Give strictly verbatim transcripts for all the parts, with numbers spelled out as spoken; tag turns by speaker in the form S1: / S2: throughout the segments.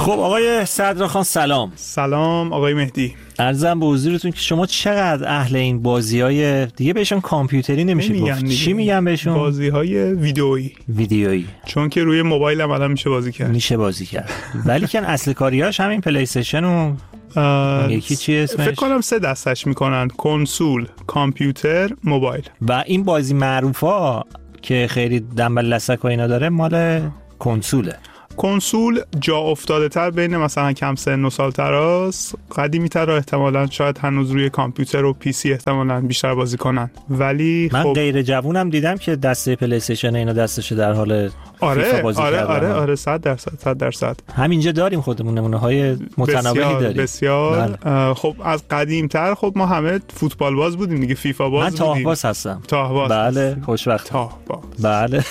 S1: خب آقای صدراخان سلام.
S2: سلام آقای مهدی.
S1: عرضم به حضورتون که شما چقدر اهل این بازی‌های دیگه بهشون کامپیوتری نمیشه گفت، چی میگن بهشون؟
S2: بازی‌های ویدئویی.
S1: ویدئویی.
S2: چون که روی موبایل هم الان میشه بازی کرد.
S1: میشه بازی کرد. ولی که اصل کاریاش همین پلی استیشن و یکی چی اسمش؟
S2: فکر کنم سه دستش میکنن: کنسول، کامپیوتر، موبایل.
S1: و این بازی معروفا که خیلی دنبال لسک و اینا داره مال کنسوله.
S2: کنسول جا افتاده تر بین مثلا کم سن و سال تراست، قدیمی تر احتمالاً شاید هنوز روی کامپیوتر و پی سی احتمالاً بیشتر بازی کنن. ولی
S1: من
S2: خب
S1: غیر جوونم دیدم که دسته پلی استیشن اینا دستشه در حال
S2: آره
S1: فیفا بازی
S2: آره
S1: کردن.
S2: آره آره صد درصد صد درصد
S1: همینجا داریم خودمون نمونه های متنوعی
S2: بسیار
S1: داریم
S2: بسیار. خب از قدیم تر خب ما همه فوتبال باز بودیم دیگه، فیفا باز
S1: من
S2: بودیم.
S1: تاه باز هستم.
S2: تاه باز
S1: بله خوشوقت.
S2: تاه باز
S1: بله.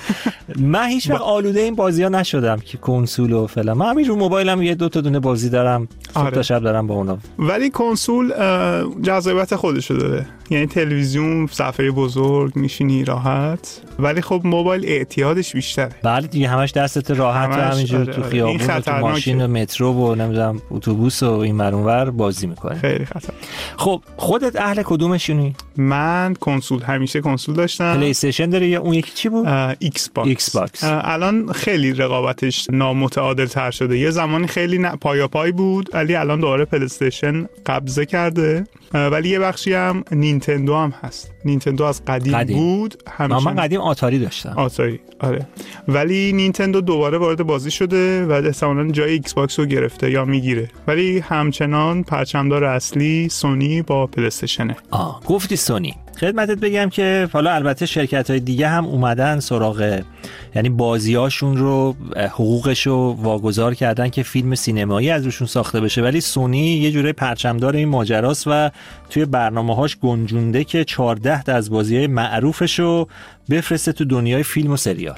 S1: من هیچ وقت آلوده این بازی ها نشدم که کنسول و فلان. من همین رو موبایلم یه دو تا دونه بازی دارم، صبح تا شب دارم با اونا.
S2: ولی کنسول جذابیت خودشو داره، یعنی تلویزیون، صفحه بزرگ، میشینی راحت. ولی خب موبایل اعتیادش بیشتره.
S1: بله دیگه همش دستت راحت و همینجور
S2: آره
S1: تو
S2: آره.
S1: خیابون و تو ماشین و مترو و نمیدونم اتوبوس و این ور بازی میکنه.
S2: خیلی خطر.
S1: خب خودت اهل کدومشونی؟
S2: من کنسول، همیشه کنسول داشتم.
S1: پلی استیشن داری یا اون یکی چی بود؟
S2: ایکس باکس.
S1: ایکس باکس.
S2: الان خیلی رقابتش نامتعادل تر شده. یه زمانی خیلی ن... پایا پای بود، ولی الان دوباره پلی استیشن قبضه کرده. ولی یه بخشی هم نینتندو هم هست. نینتندو از قدیم, قدیم. بود
S1: همیشه. من قدیم آتاری داشتم.
S2: آتاری آره. ولی نینتندو دوباره وارد بازی شده و احتمالاً جای ایکس باکس رو گرفته یا میگیره. ولی همچنان پرچمدار اصلی سونی با پلی استیشنه.
S1: آه گفتی سونی. خدمتت بگم که حالا البته شرکت‌های دیگه هم اومدن سراغ، یعنی بازیاشون رو حقوقش رو واگذار کردن که فیلم سینمایی از روشون ساخته بشه، ولی سونی یه جوره پرچمدار این ماجراست و توی برنامه‌هاش گنجونده که چهارده تا از بازی‌های معروفش رو بفرسته تو دنیای فیلم و سریال.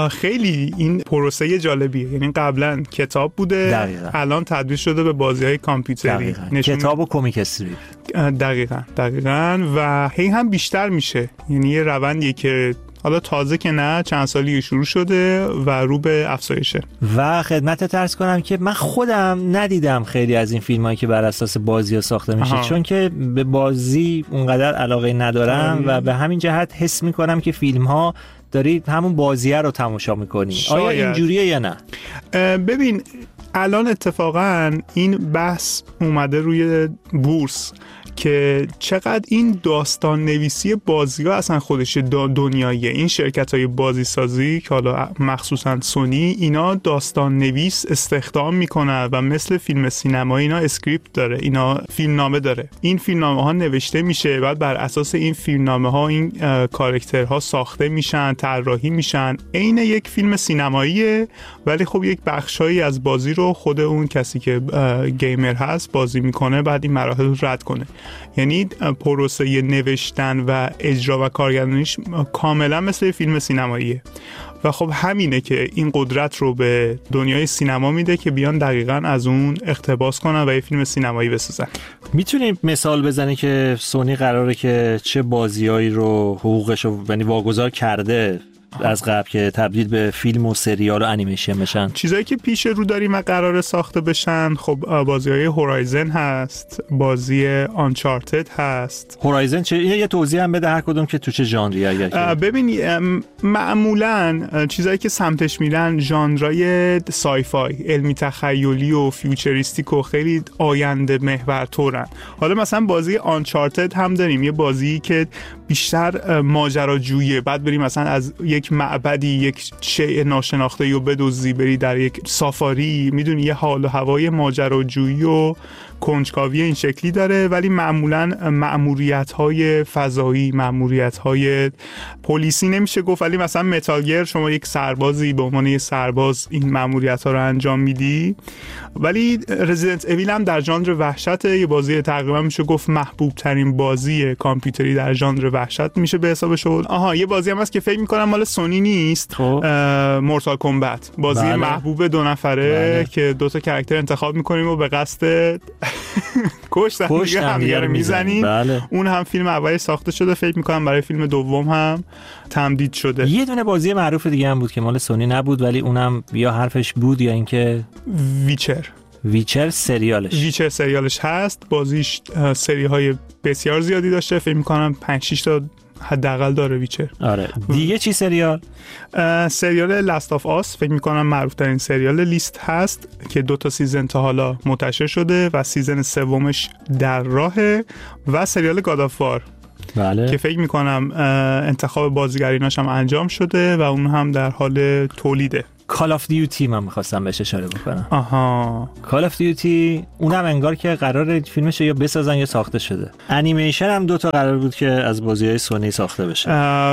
S2: خیلی این پروسه جالبیه، یعنی قبلا کتاب بوده دقیقا. الان تبدیل شده به بازی‌های کامپیوتری.
S1: نشون... کتاب و کمیک استریپ.
S2: دقیقاً دقیقاً و هی هم بیشتر میشه، یعنی یه روندیه که حالا تازه که نه چند سالی شروع شده و رو به افزایشه.
S1: و خدمتت عرض کنم که من خودم ندیدم خیلی از این فیلمایی که بر اساس بازی‌ها ساخته میشه. آها. چون که به بازی اونقدر علاقه ندارم آه. و به همین جهت حس میکنم که فیلم‌ها داری همون بازیه رو تماشا میکنی. آیا اینجوریه یا نه؟
S2: ببین الان اتفاقا این بحث اومده روی بورس که چقدر این داستان نویسی بازی ها اصلا خودش دنیاییه. این شرکت های بازی سازی که حالا مخصوصا سونی، اینا داستان نویس استخدام میکنن و مثل فیلم سینمایی اینا اسکریپت داره، اینا فیلمنامه داره. این فیلمنامه ها نوشته میشه، بعد بر اساس این فیلمنامه ها این کاراکترها ساخته میشن، طراحی میشن. عین یک فیلم سینماییه، ولی خب یک بخشایی از بازی رو خود اون کسی که گیمر هست بازی میکنه، بعد این مراحل رو رد کنه. یعنی پروسه نوشتن و اجرا و کارگردانیش کاملا مثل فیلم سینماییه و خب همینه که این قدرت رو به دنیای سینما میده که بیان دقیقاً از اون اقتباس کنن و یه فیلم سینمایی بسازن.
S1: میتونیم مثال بزنی که سونی قراره که چه بازیایی رو حقوقش رو یعنی واگذار کرده از قبل که تبدیل به فیلم و سریال و انیمیشن بشن؟
S2: چیزایی که پیش رو داریم و قراره ساخته بشن، خب بازی‌های هورایزن هست، بازی آنچارتد هست.
S1: هورایزن چه؟ یه توضیح هم بده هر کدوم که تو چه ژانری اگر که.
S2: ببین معمولاً چیزایی که سمتش میرن ژانرای سای فای، علمی تخیلی و فیوچریستیک و خیلی آینده محور تورن. حالا مثلا بازی آنچارتد هم داریم، یه بازی که بیشتر ماجراجویی، بعد بریم مثلا از یک معبدی یک شیء ناشناخته رو بدزدی، بری در یک سافاری، میدونی یه حال و هوای ماجراجویی و کنجکاوی این شکلی داره. ولی معمولاً مأموریت‌های فضایی، مأموریت‌های پلیسی نمیشه گفت، ولی مثلا متال گیر شما یک سربازی به عنوان یک سرباز این مأموریت‌ها رو انجام میدی. ولی رزیدنت اویل هم در ژانر وحشت، یه بازی تقریبا میشه گفت محبوب ترین بازی کامپیوتری در ژانر وحشت میشه به حسابش بود. آها یه بازی هم هست که فکر می‌کنم مال سونی نیست، مورتال کمبت، بازی بله. محبوب دو نفره بله. که دو تا کاراکتر انتخاب می‌کنیم و به قصد کشت هم دیگه هم دیگه رو میزنیم.
S1: بله.
S2: اون هم فیلم اولی ساخته شده، فکر میکنم برای فیلم دوم هم تمدید شده.
S1: یه دونه بازی معروف دیگه هم بود که مال سونی نبود ولی اونم یا حرفش بود یا اینکه
S2: ویچر
S1: ویچر سریالش
S2: ویچر سریالش هست. بازیش سری های بسیار زیادی داشته، فکر میکنم پنج شش تا حداقل داره ویچر.
S1: آره دیگه چی سریال؟
S2: سریال لاست آف آس فکر میکنم معروف ترین سریال لیست هست که دو تا سیزن تا حالا منتشر شده و سیزن سومش در راهه. و سریال گاد آف وار
S1: بله.
S2: که فکر میکنم انتخاب بازیگریناش هم انجام شده و اون هم در حال تولیده.
S1: کال آف دیوتی من می‌خواستم بهش اشاره بکنم.
S2: آها
S1: کال آف دیوتی اونم انگار که قراره فیلمش یا بسازن یا ساخته شده. انیمیشن هم دوتا قرار بود که از بازی‌های سونی ساخته بشه.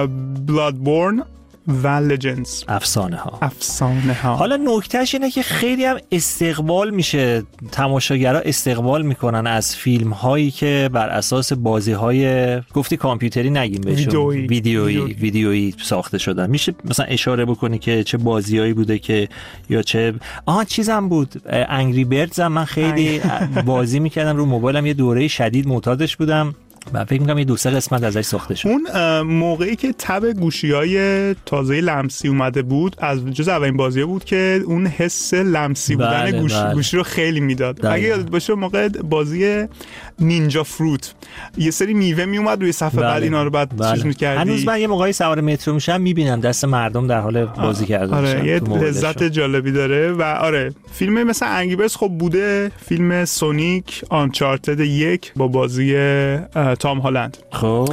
S2: بلادبورن و لجندز،
S1: افسانه ها
S2: افسانه ها.
S1: حالا نکتهش اینه که خیلی هم استقبال میشه، تماشاگرها استقبال میکنن از فیلم هایی که بر اساس بازی های گفتی کامپیوتری نگیم بهشون
S2: ویدیویی
S1: ویدیویی ویدیویی ساخته شدن. میشه مثلا اشاره بکنی که چه بازیایی بوده که یا چه آها چیزم بود انگری بردز هم من خیلی بازی میکردم رو موبایلم، یه دوره شدید معتادش بودم من فکر می‌کنم یه دو سه قسمت ازش ساخته شد.
S2: اون موقعی که تب گوشی‌های تازه لمسی اومده بود از جز اولین بازیه بود که اون حس لمسی بودن
S1: بله،
S2: گوشی
S1: بله.
S2: گوشی رو خیلی میداد. اگه یادت باشه موقع بازی نینجا فروت یه سری میوه میومد روی صفحه، بعد اینا رو بعد
S1: بله.
S2: چیز می‌کردی.
S1: هنوز من یه موقعی سوار مترو میشم میبینم دست مردم در حال بازی کردن.
S2: آره یه لذت جالبی داره. و آره فیلم مثل انگیبرز خب بوده، فیلم سونیک آنچارتد یک با بازی تام هالند
S1: خب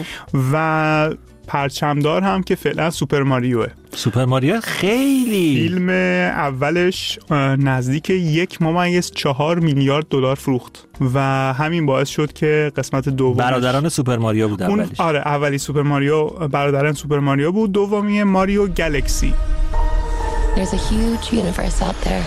S2: و پرچمدار هم که فعلا سوپر ماریوه.
S1: سوپر ماریو خیلی
S2: فیلم اولش نزدیک یک ممیز چهار میلیارد دلار فروخت و همین باعث شد که قسمت دوم
S1: برادران سوپر ماریو بود
S2: اون
S1: اولیش.
S2: آره اولی سوپر ماریو برادران سوپر ماریو بود، دومی ماریو گلکسی.
S3: There's a huge universe out there.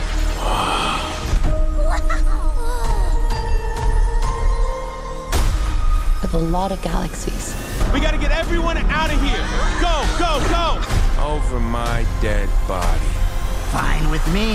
S3: With a lot of galaxies.
S4: We gotta get everyone out of here. Go, go, go.
S5: Over my dead body.
S4: Fine with me.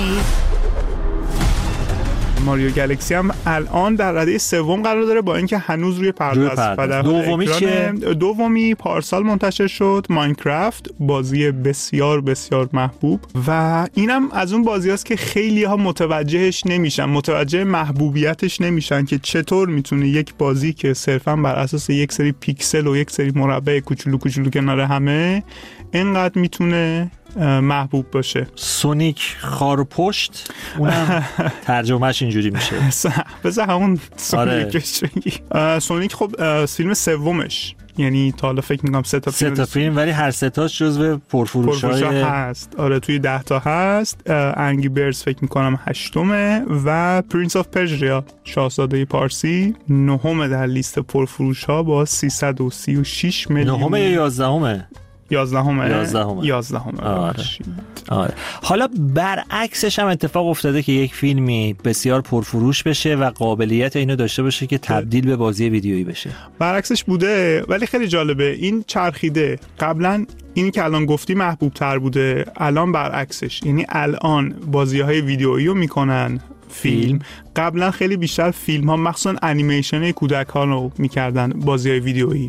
S2: ماریو گلکسی هم الان در رده سوم قرار داره با اینکه هنوز روی پرده است.
S1: دومی چیه؟
S2: دومی پارسال منتشر شد، ماینکرافت، بازی بسیار بسیار محبوب و اینم از اون بازی است که خیلی ها متوجهش نمیشن، متوجه محبوبیتش نمیشن که چطور میتونه یک بازی که صرفا بر اساس یک سری پیکسل و یک سری مربع کوچولو کوچولو کنار همه اینقدر میتونه محبوب باشه.
S1: سونیک خارپشت اونم ترجمهش اینجوری میشه.
S2: بذار همون سونیکش بگی. سونیک خب فیلم سومش، یعنی تا حالا فکر میکنم سه تا فیلم
S1: سه تا فیلم ولی هر سه تاش جزو پرفروش‌های
S2: هست. آره توی ده تا هست. انگی برز فکر میکنم هشتمه و پرنس آف پرژیا شاهزاده پارسی نهم در لیست پرفروش‌ها با سیصد و سی و شش میلیون.
S1: نهم یا یازدهمه؟
S2: یازدهمه.
S1: یازدهمه.
S2: یازدهمه.
S1: آره. آره. حالا برعکسش هم اتفاق افتاده که یک فیلمی بسیار پرفروش بشه و قابلیت اینو داشته باشه که تبدیل به بازی ویدیویی بشه.
S2: برعکسش بوده ولی خیلی جالبه این چرخیده. قبلا اینی که الان گفتی محبوب تر بوده، الان برعکسش، یعنی الان بازی‌های ویدیویی رو میکنن فیلم. قبلا خیلی بیشتر فیلم ها مخصوصا انیمیشن کودک ها رو میکردن بازی های ویدیویی،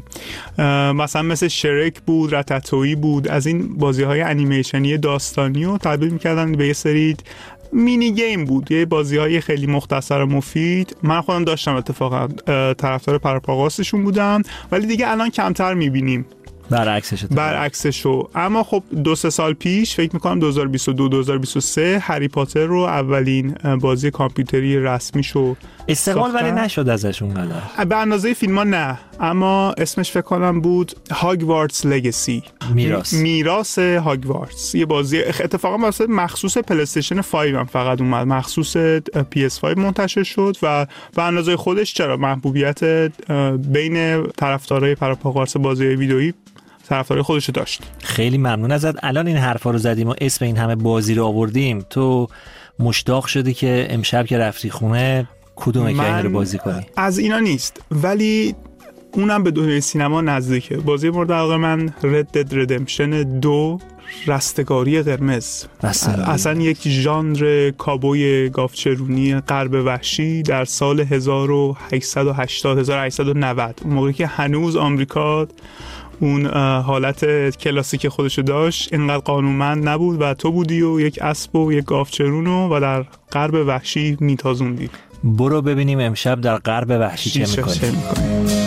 S2: مثلا مثل شرک بود، رتاتویی بود، از این بازی های انیمیشنی داستانی رو تبدیل میکردن به یه سری مینی گیم بود، یه بازی های خیلی مختصر و مفید. من خودم داشتم اتفاقا طرفدار پرپاگاستشون بودم ولی دیگه الان کمتر میبینیم.
S1: برعکسش
S2: برعکسشو. اما خب دو سه سال پیش فکر میکنم دو هزار و بیست و دو دو هزار و بیست و سه هری پاتر رو اولین بازی کامپیوتری رسمیشو
S1: استقبال ولی نشد ازش اونقدر
S2: به اندازه فیلم ها نه، اما اسمش فکر کنم بود هاگوارتس لگسی،
S1: میراث
S2: میراث هاگوارتس. یه بازی اتفاقا واسه مخصوص پلی استیشن پنج هم فقط اومد، مخصوص پی اس پنج منتشر شد و به اندازه خودش چرا محبوبیت بین طرفدارای پرپاگاس بازی ویدیویی طرفدار خودش داشت.
S1: خیلی ممنون ازت. الان این حرفا رو زدیم و اسم این همه بازی رو آوردیم، تو مشتاق شدی که امشب که رفتی خونه کدوم یکی رو بازی کنی؟
S2: از اینا نیست ولی اونم به دنیای سینما نزدیکه. بازی مورد علاقه من رد دد ردمپشن دو، رستگاری قرمز.
S1: رستگاری.
S2: اصلا یک ژانر کابوی گاوچرونی غرب وحشی در سال هزار و هشتصد و هشتاد هزار و هشتصد و نود، اون موقعی که هنوز آمریکا اون حالت کلاسیک خودشو داشت، اینقدر قانونمند نبود و تو بودی و یک اسب و یک گاوچرونو و در غرب وحشی میتازوندی.
S1: برو ببینیم امشب در غرب وحشی چه میکنی.